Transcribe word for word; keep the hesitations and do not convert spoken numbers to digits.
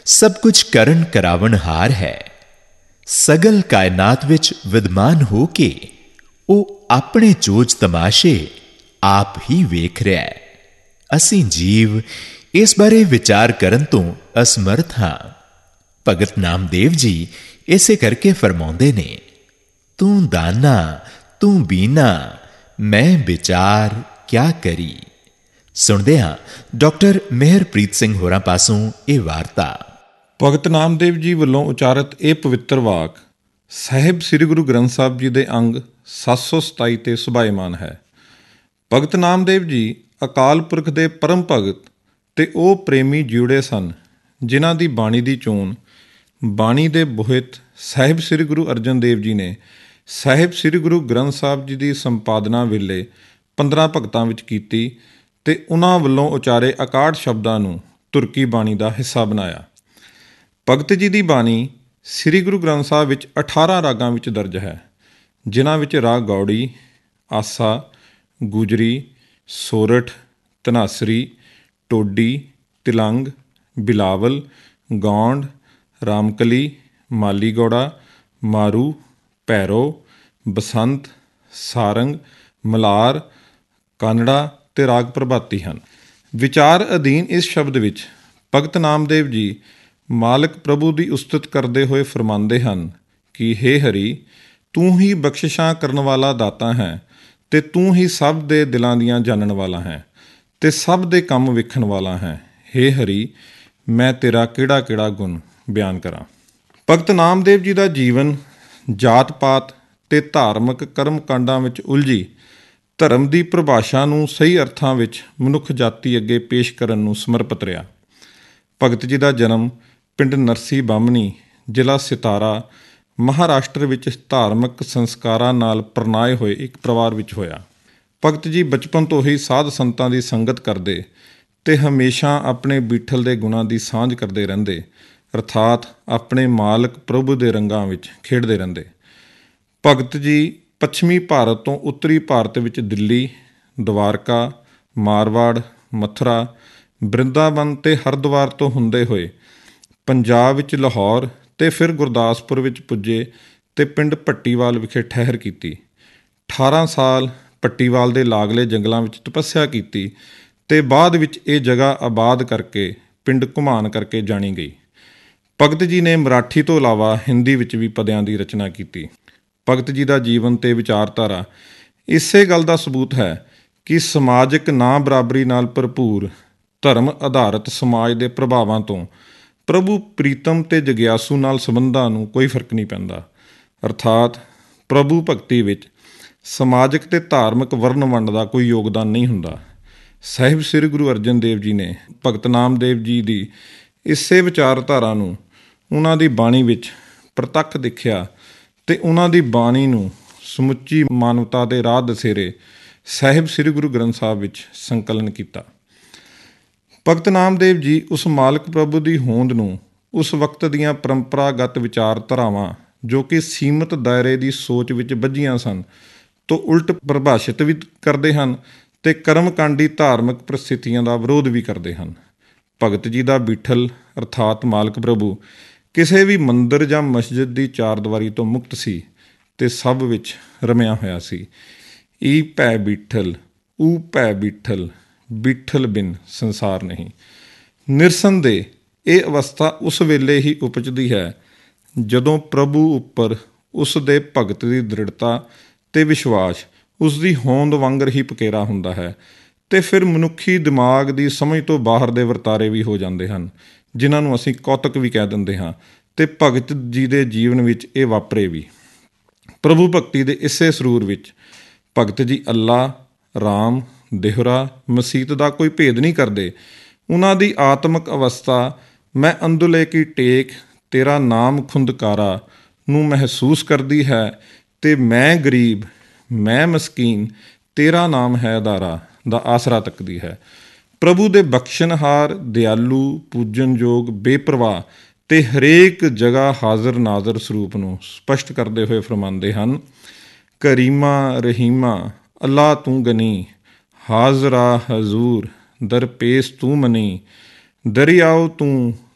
ਸਭ ਕੁਝ ਕਰਨ ਕਰਾਵਣਹਾਰ ਹੈ। ਸਗਲ ਕਾਇਨਾਤ ਵਿੱਚ ਵਿਦਮਾਨ ਹੋ ਕੇ ਉਹ ਆਪਣੇ ਚੋਜ ਤਮਾਸ਼ੇ ਆਪ ਹੀ ਵੇਖ ਰਿਹਾ ਹੈ। ਅਸੀਂ ਜੀਵ ਇਸ ਬਾਰੇ ਵਿਚਾਰ ਕਰਨ ਤੋਂ ਅਸਮਰਥ ਹਾਂ। ਭਗਤ ਨਾਮਦੇਵ ਜੀ ਇਸੇ ਕਰਕੇ ਫਰਮਾਉਂਦੇ ਨੇ, ਤੂੰ ਦਾਨਾ ਤੂੰ ਬੀਨਾ, ਮੈਂ ਵਿਚਾਰ ਕਿਆ ਕਰੀ। ਸੁਣਦੇ ਹਾਂ ਡਾਕਟਰ ਮਿਹਰਪ੍ਰੀਤ ਸਿੰਘ ਹੋਰਾਂ ਪਾਸੋਂ ਇਹ ਵਾਰਤਾ। ਭਗਤ ਨਾਮਦੇਵ ਜੀ ਵੱਲੋਂ ਉਚਾਰਿਤ ਇਹ ਪਵਿੱਤਰ ਵਾਕ ਸਾਹਿਬ ਸ੍ਰੀ ਗੁਰੂ ਗ੍ਰੰਥ ਸਾਹਿਬ ਜੀ ਦੇ ਅੰਗ ਸੱਤ ਸੌ ਸਤਾਈ ਤੇ ਸੁਭਾਇਮਾਨ ਹੈ। ਭਗਤ ਨਾਮਦੇਵ ਜੀ ਅਕਾਲ ਪੁਰਖ ਦੇ ਪਰਮ ਭਗਤ ਤੇ ਉਹ ਪ੍ਰੇਮੀ ਜੀਉੜੇ ਸਨ ਜਿਨ੍ਹਾਂ ਦੀ ਬਾਣੀ ਦੀ ਚੋਣ ਬਾਣੀ ਦੇ ਬੋਹਿਤ ਸਾਹਿਬ ਸ੍ਰੀ ਗੁਰੂ ਅਰਜਨ ਦੇਵ ਜੀ ਨੇ ਸਾਹਿਬ ਸ੍ਰੀ ਗੁਰੂ ਗ੍ਰੰਥ ਸਾਹਿਬ ਜੀ ਦੀ ਸੰਪਾਦਨਾ ਵੇਲੇ ਪੰਦਰਾਂ ਭਗਤਾਂ ਵਿੱਚ ਕੀਤੀ ਤੇ ਉਹਨਾਂ ਵੱਲੋਂ ਉਚਾਰੇ ਇਕਾਹਠ ਸ਼ਬਦਾਂ ਨੂੰ ਤੁਰਕੀ ਬਾਣੀ ਦਾ ਹਿੱਸਾ ਬਣਾਇਆ। ਭਗਤ ਜੀ ਦੀ ਬਾਣੀ ਸ੍ਰੀ ਗੁਰੂ ਗ੍ਰੰਥ ਸਾਹਿਬ ਵਿੱਚ ਅਠਾਰਾਂ ਰਾਗਾਂ ਵਿੱਚ ਦਰਜ ਹੈ, ਜਿਨ੍ਹਾਂ ਵਿੱਚ ਰਾਗ ਗੌੜੀ, ਆਸਾ, ਗੁਜਰੀ, ਸੋਰਠ, ਧਨਾਸਰੀ, ਟੋਡੀ, ਤਿਲੰਗ, ਬਿਲਾਵਲ, ਗੌਂਡ, ਰਾਮਕਲੀ, ਮਾਲੀ ਗੌੜਾ, ਮਾਰੂ, ਭੈਰੋ, ਬਸੰਤ, ਸਾਰੰਗ, ਮਲਾਰ, ਕਾਨੜਾ ਤੇ ਰਾਗ ਪ੍ਰਭਾਤੀ ਹਨ। ਵਿਚਾਰ ਅਧੀਨ ਇਸ ਸ਼ਬਦ ਵਿੱਚ ਭਗਤ ਨਾਮਦੇਵ ਜੀ ਮਾਲਕ ਪ੍ਰਭੂ ਦੀ ਉਸਤਤ ਕਰਦੇ ਹੋਏ ਫਰਮਾਉਂਦੇ ਹਨ ਕਿ ਹੇ ਹਰੀ, ਤੂੰ ਹੀ ਬਖਸ਼ਿਸ਼ਾਂ ਕਰਨ ਵਾਲਾ ਦਾਤਾ ਹੈ ਤੇ ਤੂੰ ਹੀ ਸਭ ਦੇ ਦਿਲਾਂ ਦੀਆਂ ਜਾਣਨ ਵਾਲਾ ਹੈ ਤੇ ਸਭ ਦੇ ਕੰਮ ਵੇਖਣ ਵਾਲਾ ਹੈ। ਹੇ ਹਰੀ, ਮੈਂ ਤੇਰਾ ਕਿਹੜਾ ਕਿਹੜਾ ਗੁਣ ਬਿਆਨ ਕਰਾਂ। ਭਗਤ ਨਾਮਦੇਵ ਜੀ ਦਾ ਜੀਵਨ ਜਾਤ ਪਾਤ ਤੇ ਧਾਰਮਿਕ ਕਰਮ ਕਾਂਡਾਂ ਵਿੱਚ ਉਲਝੀ ਧਰਮ ਦੀ ਪਰਿਭਾਸ਼ਾ ਨੂੰ ਸਹੀ ਅਰਥਾਂ ਵਿੱਚ ਮਨੁੱਖ ਜਾਤੀ ਅੱਗੇ ਪੇਸ਼ ਕਰਨ ਨੂੰ ਸਮਰਪਿਤ ਰਿਹਾ। ਭਗਤ ਜੀ ਦਾ ਜਨਮ ਪਿੰਡ ਨਰਸੀ ਬਾਹਮਣੀ, ਜ਼ਿਲ੍ਹਾ ਸਿਤਾਰਾ, ਮਹਾਰਾਸ਼ਟਰ ਵਿੱਚ ਧਾਰਮਿਕ ਸੰਸਕਾਰਾਂ ਨਾਲ ਪ੍ਰਣਾਏ ਹੋਏ ਇੱਕ ਪਰਿਵਾਰ ਵਿੱਚ ਹੋਇਆ। ਭਗਤ ਜੀ ਬਚਪਨ ਤੋਂ ਹੀ ਸਾਧ ਸੰਤਾਂ ਦੀ ਸੰਗਤ ਕਰਦੇ ਤੇ ਹਮੇਸ਼ਾ ਆਪਣੇ ਬੀਠਲ ਦੇ ਗੁਣਾਂ ਦੀ ਸਾਂਝ ਕਰਦੇ ਰਹਿੰਦੇ, ਅਰਥਾਤ ਆਪਣੇ ਮਾਲਕ ਪ੍ਰਭੂ ਦੇ ਰੰਗਾਂ ਵਿੱਚ ਖੇਡਦੇ ਰਹਿੰਦੇ। ਭਗਤ ਜੀ ਪੱਛਮੀ ਭਾਰਤ ਤੋਂ ਉੱਤਰੀ ਭਾਰਤ ਵਿੱਚ ਦਿੱਲੀ, ਦਵਾਰਕਾ, ਮਾਰਵਾੜ, ਮਥੁਰਾ, ਬ੍ਰਿੰਦਾਵਨ ਤੇ ਹਰਿਦੁਆਰ ਤੋਂ ਹੁੰਦੇ ਹੋਏ ਪੰਜਾਬ ਵਿੱਚ ਲਾਹੌਰ ਤੇ ਫਿਰ ਗੁਰਦਾਸਪੁਰ ਵਿੱਚ ਪੁੱਜੇ ਤੇ ਪਿੰਡ ਭੱਟੀਵਾਲ ਵਿਖੇ ਠਹਿਰ ਕੀਤੀ। ਅਠਾਰਾਂ ਸਾਲ ਭੱਟੀਵਾਲ ਦੇ ਲਾਗਲੇ ਜੰਗਲਾਂ ਵਿੱਚ ਤਪੱਸਿਆ ਕੀਤੀ ਤੇ ਬਾਅਦ ਵਿੱਚ ਇਹ ਜਗ੍ਹਾ ਆਬਾਦ ਕਰਕੇ ਪਿੰਡ ਘੁਮਾਨ ਕਰਕੇ ਜਾਣੀ ਗਈ। ਭਗਤ ਜੀ ਨੇ ਮਰਾਠੀ ਤੋਂ ਇਲਾਵਾ ਹਿੰਦੀ ਵਿੱਚ ਵੀ ਪਦਿਆਂ ਦੀ ਰਚਨਾ ਕੀਤੀ। ਭਗਤ ਜੀ ਦਾ ਜੀਵਨ ਤੇ ਵਿਚਾਰਧਾਰਾ ਇਸੇ ਗੱਲ ਦਾ ਸਬੂਤ ਹੈ ਕਿ ਸਮਾਜਿਕ ਨਾ ਬਰਾਬਰੀ ਨਾਲ ਭਰਪੂਰ ਧਰਮ ਆਧਾਰਿਤ ਸਮਾਜ ਦੇ ਪ੍ਰਭਾਵਾਂ ਤੋਂ ਪ੍ਰਭੂ ਪ੍ਰੀਤਮ ਤੇ ਜਗਿਆਸੂ ਨਾਲ ਸੰਬੰਧਾਂ ਨੂੰ ਕੋਈ ਫਰਕ ਨਹੀਂ ਪੈਂਦਾ, ਅਰਥਾਤ ਪ੍ਰਭੂ ਭਗਤੀ ਵਿੱਚ ਸਮਾਜਿਕ ਤੇ ਧਾਰਮਿਕ ਵਰਨ ਵੰਡ ਦਾ ਕੋਈ ਯੋਗਦਾਨ ਨਹੀਂ ਹੁੰਦਾ। ਸਾਹਿਬ ਸ੍ਰੀ ਗੁਰੂ ਅਰਜਨ ਦੇਵ ਜੀ ਨੇ ਭਗਤ ਨਾਮਦੇਵ ਜੀ ਦੀ ਇਸੇ ਵਿਚਾਰਧਾਰਾ ਨੂੰ ਉਹਨਾਂ ਦੀ ਬਾਣੀ ਵਿੱਚ ਪ੍ਰਤੱਖ ਦੇਖਿਆ ਤੇ ਉਹਨਾਂ ਦੀ ਬਾਣੀ ਨੂੰ ਸਮੁੱਚੀ ਮਾਨਵਤਾ ਦੇ ਰਾਹ ਦਸੇਰੇ ਸਾਹਿਬ ਸ੍ਰੀ ਗੁਰੂ ਗ੍ਰੰਥ ਸਾਹਿਬ ਵਿੱਚ ਸੰਕਲਨ ਕੀਤਾ। ਭਗਤ ਨਾਮਦੇਵ ਜੀ ਉਸ ਮਾਲਕ ਪ੍ਰਭੂ ਦੀ ਹੋਂਦ ਨੂੰ ਉਸ ਵਕਤ ਦੀਆਂ ਪਰੰਪਰਾਗਤ ਵਿਚਾਰਧਾਰਾਵਾਂ ਜੋ ਕਿ ਸੀਮਤ ਦਾਇਰੇ ਦੀ ਸੋਚ ਵਿੱਚ ਬੱਝੀਆਂ ਸਨ ਤੋਂ ਉਲਟ ਪਰਿਭਾਸ਼ਿਤ ਵੀ ਕਰਦੇ ਹਨ ਤੇ ਕਰਮਕਾਂਡੀ ਧਾਰਮਿਕ ਪ੍ਰਸਥਿਤੀਆਂ ਦਾ ਵਿਰੋਧ ਵੀ ਕਰਦੇ ਹਨ। ਭਗਤ ਜੀ ਦਾ ਬੀਠਲ ਅਰਥਾਤ ਮਾਲਕ ਪ੍ਰਭੂ ਕਿਸੇ ਵੀ ਮੰਦਰ ਜਾਂ ਮਸਜਿਦ ਦੀ ਚਾਰਦੀਵਾਰੀ ਤੋਂ ਮੁਕਤ ਸੀ ਤੇ ਸਭ ਵਿੱਚ ਰਮਿਆ ਹੋਇਆ ਸੀ। ਈ ਭੈ ਬੀਠਲ, ਊ ਭੈ ਬੀਠਲ, ਬੀਠਲ ਬਿਨ ਸੰਸਾਰ ਨਹੀਂ। ਨਿਰਸੰਦੇਹ ਇਹ ਅਵਸਥਾ ਉਸ ਵੇਲੇ ਹੀ ਉਪਜਦੀ ਹੈ ਜਦੋਂ ਪ੍ਰਭੂ ਉੱਪਰ ਉਸ ਦੇ ਭਗਤ ਦੀ ਦ੍ਰਿੜਤਾ ਤੇ ਵਿਸ਼ਵਾਸ ਉਸ ਦੀ ਹੋਂਦ ਵਾਂਗਰ ਹੀ ਪਕੇਰਾ ਹੁੰਦਾ ਹੈ ਤੇ ਫਿਰ ਮਨੁੱਖੀ ਦਿਮਾਗ ਦੀ ਸਮਝ ਤੋਂ ਬਾਹਰ ਦੇ ਵਰਤਾਰੇ ਵੀ ਹੋ ਜਾਂਦੇ ਹਨ, ਜਿਨ੍ਹਾਂ ਨੂੰ ਅਸੀਂ ਕੌਤਕ ਵੀ ਕਹਿ ਦਿੰਦੇ ਹਾਂ। ਤੇ ਭਗਤ ਜੀ ਦੇ ਜੀਵਨ ਵਿੱਚ ਇਹ ਵਾਪਰੇ ਵੀ। ਪ੍ਰਭੂ ਭਗਤੀ ਦੇ ਇਸੇ ਸਰੂਰ ਵਿੱਚ ਭਗਤ ਜੀ ਅੱਲਾ, ਰਾਮ, ਦੇਹਰਾ, ਮਸੀਤ ਦਾ ਕੋਈ ਭੇਦ ਨਹੀਂ ਕਰਦੇ। ਉਹਨਾਂ ਦੀ ਆਤਮਿਕ ਅਵਸਥਾ ਮੈਂ ਅੰਦੁਲੇ ਕੀ ਟੇਕ ਤੇਰਾ ਨਾਮ ਖੁੰਦਕਾਰਾ ਨੂੰ ਮਹਿਸੂਸ ਕਰਦੀ ਹੈ ਤੇ ਮੈਂ ਗਰੀਬ, ਮੈਂ ਮਸਕੀਨ, ਤੇਰਾ ਨਾਮ ਹੈ ਅਦਾਰਾ ਦਾ ਆਸਰਾ ਤੱਕਦੀ ਹੈ। ਪ੍ਰਭੂ ਦੇ ਬਖਸ਼ਣਹਾਰ, ਦਿਆਲੂ, ਪੂਜਨਯੋਗ, ਬੇਪਰਵਾਹ ਤੇ ਹਰੇਕ ਜਗ੍ਹਾ ਹਾਜ਼ਰ ਨਾਜ਼ਰ ਸਰੂਪ ਨੂੰ ਸਪਸ਼ਟ ਕਰਦੇ ਹੋਏ ਫਰਮਾਉਂਦੇ ਹਨ, ਕਰੀਮਾ ਰਹੀਮਾ ਅੱਲਾ ਤੂੰ ਗਨੀ, ਹਾਜ਼ਰਾ ਹਜ਼ੂਰ ਦਰਪੇਸ਼ ਤੂੰ ਮਨੀ, ਦਰਿਆਓ ਤੂੰ